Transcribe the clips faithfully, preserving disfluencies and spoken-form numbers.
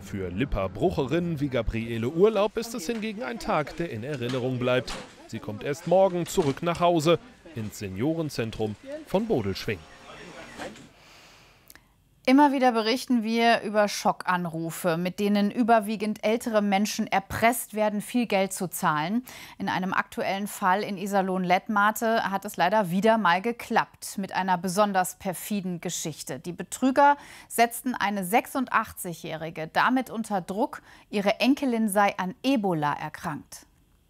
Für Lipper-Brucherinnen wie Gabriele Urlaub ist es hingegen ein Tag, der in Erinnerung bleibt. Sie kommt erst morgen zurück nach Hause ins Seniorenzentrum von Bodelschwingh. Immer wieder berichten wir über Schockanrufe, mit denen überwiegend ältere Menschen erpresst werden, viel Geld zu zahlen. In einem aktuellen Fall in Iserlohn-Lettmate hat es leider wieder mal geklappt, mit einer besonders perfiden Geschichte. Die Betrüger setzten eine sechsundachtzigjährige damit unter Druck, ihre Enkelin sei an Ebola erkrankt.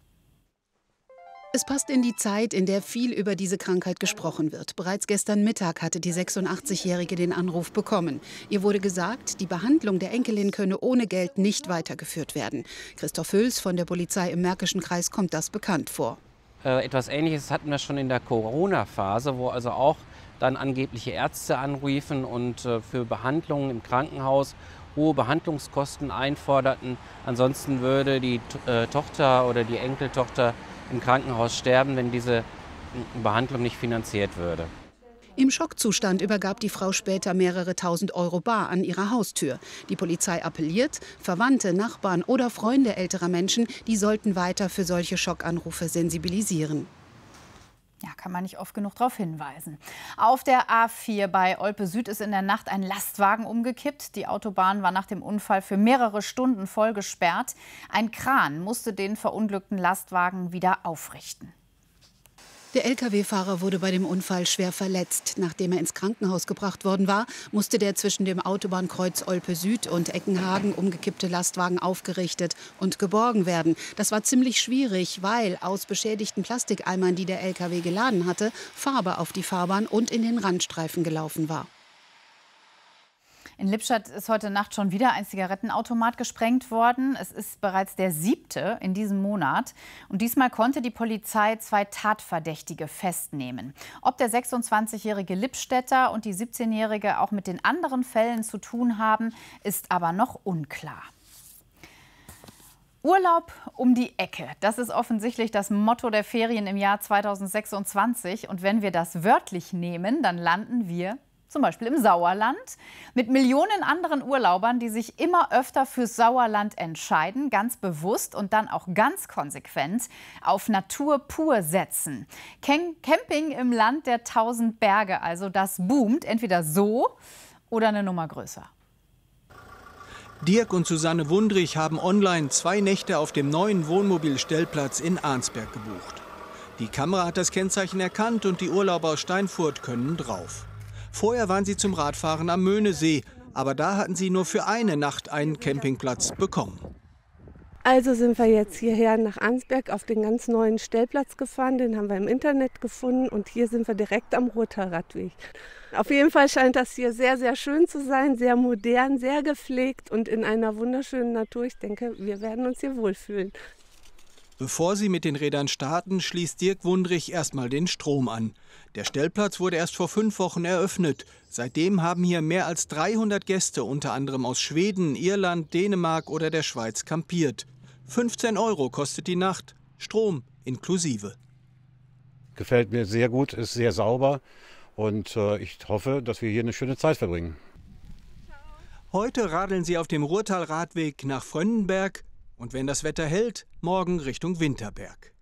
Es passt in die Zeit, in der viel über diese Krankheit gesprochen wird. Bereits gestern Mittag hatte die sechsundachtzigjährige den Anruf bekommen. Ihr wurde gesagt, die Behandlung der Enkelin könne ohne Geld nicht weitergeführt werden. Christoph Hüls von der Polizei im Märkischen Kreis kommt das bekannt vor. Äh, etwas Ähnliches hatten wir schon in der Corona-Phase, wo also auch dann angebliche Ärzte anriefen und äh, für Behandlungen im Krankenhaus hohe Behandlungskosten einforderten. Ansonsten würde die äh, Tochter oder die Enkeltochter im Krankenhaus sterben, wenn diese Behandlung nicht finanziert würde. Im Schockzustand übergab die Frau später mehrere tausend Euro bar an ihrer Haustür. Die Polizei appelliert, Verwandte, Nachbarn oder Freunde älterer Menschen, die sollten weiter für solche Schockanrufe sensibilisieren. Ja, kann man nicht oft genug darauf hinweisen. Auf der A vier bei Olpe Süd ist in der Nacht ein Lastwagen umgekippt. Die Autobahn war nach dem Unfall für mehrere Stunden voll gesperrt. Ein Kran musste den verunglückten Lastwagen wieder aufrichten. Der L K W-Fahrer wurde bei dem Unfall schwer verletzt. Nachdem er ins Krankenhaus gebracht worden war, musste der zwischen dem Autobahnkreuz Olpe Süd und Eckenhagen umgekippte Lastwagen aufgerichtet und geborgen werden. Das war ziemlich schwierig, weil aus beschädigten Plastikeimern, die der L K W geladen hatte, Farbe auf die Fahrbahn und in den Randstreifen gelaufen war. In Lippstadt ist heute Nacht schon wieder ein Zigarettenautomat gesprengt worden. Es ist bereits der siebte in diesem Monat. Und diesmal konnte die Polizei zwei Tatverdächtige festnehmen. Ob der sechsundzwanzigjährige Lippstädter und die siebzehnjährige auch mit den anderen Fällen zu tun haben, ist aber noch unklar. Urlaub um die Ecke. Das ist offensichtlich das Motto der Ferien im Jahr zweitausendsechsundzwanzig. Und wenn wir das wörtlich nehmen, dann landen wir zum Beispiel im Sauerland, mit Millionen anderen Urlaubern, die sich immer öfter fürs Sauerland entscheiden, ganz bewusst und dann auch ganz konsequent auf Natur pur setzen. Camping im Land der tausend Berge, also das boomt, entweder so oder eine Nummer größer. Dirk und Susanne Wundrich haben online zwei Nächte auf dem neuen Wohnmobilstellplatz in Arnsberg gebucht. Die Kamera hat das Kennzeichen erkannt und die Urlauber aus Steinfurt können drauf. Vorher waren sie zum Radfahren am Möhnesee, aber da hatten sie nur für eine Nacht einen Campingplatz bekommen. Also sind wir jetzt hierher nach Arnsberg auf den ganz neuen Stellplatz gefahren, den haben wir im Internet gefunden und hier sind wir direkt am Ruhrtalradweg. Auf jeden Fall scheint das hier sehr, sehr schön zu sein, sehr modern, sehr gepflegt und in einer wunderschönen Natur. Ich denke, wir werden uns hier wohlfühlen. Bevor sie mit den Rädern starten, schließt Dirk Wundrich erstmal den Strom an. Der Stellplatz wurde erst vor fünf Wochen eröffnet. Seitdem haben hier mehr als dreihundert Gäste, unter anderem aus Schweden, Irland, Dänemark oder der Schweiz, kampiert. fünfzehn Euro kostet die Nacht, Strom inklusive. Gefällt mir sehr gut, ist sehr sauber und äh, ich hoffe, dass wir hier eine schöne Zeit verbringen. Heute radeln sie auf dem Ruhrtalradweg nach Frönnenberg und wenn das Wetter hält, morgen Richtung Winterberg.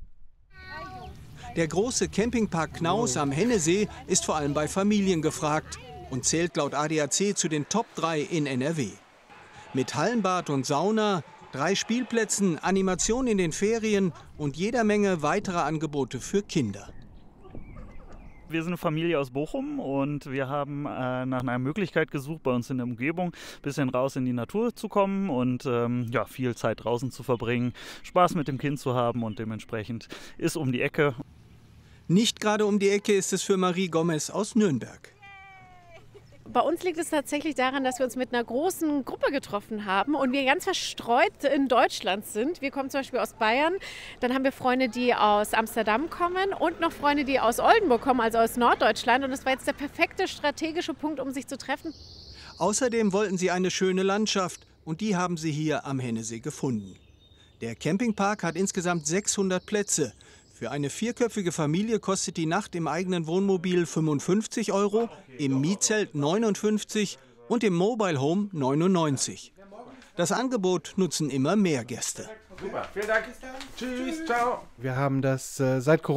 Der große Campingpark Knaus am Hennesee ist vor allem bei Familien gefragt und zählt laut A D A C zu den Top drei in N R W. Mit Hallenbad und Sauna, drei Spielplätzen, Animation in den Ferien und jeder Menge weiterer Angebote für Kinder. Wir sind eine Familie aus Bochum und wir haben äh, nach einer Möglichkeit gesucht, bei uns in der Umgebung ein bisschen raus in die Natur zu kommen und ähm, ja, viel Zeit draußen zu verbringen, Spaß mit dem Kind zu haben und dementsprechend ist um die Ecke. Nicht gerade um die Ecke ist es für Marie Gomez aus Nürnberg. Bei uns liegt es tatsächlich daran, dass wir uns mit einer großen Gruppe getroffen haben und wir ganz verstreut in Deutschland sind. Wir kommen zum Beispiel aus Bayern, dann haben wir Freunde, die aus Amsterdam kommen und noch Freunde, die aus Oldenburg kommen, also aus Norddeutschland. Und das war jetzt der perfekte strategische Punkt, um sich zu treffen. Außerdem wollten sie eine schöne Landschaft und die haben sie hier am Hennesee gefunden. Der Campingpark hat insgesamt sechshundert Plätze. Für eine vierköpfige Familie kostet die Nacht im eigenen Wohnmobil fünfundfünfzig Euro, im Mietzelt neunundfünfzig und im Mobile Home neunundneunzig. Das Angebot nutzen immer mehr Gäste. Super, vielen Dank. Tschüss, ciao. Wir haben das äh, seit Corona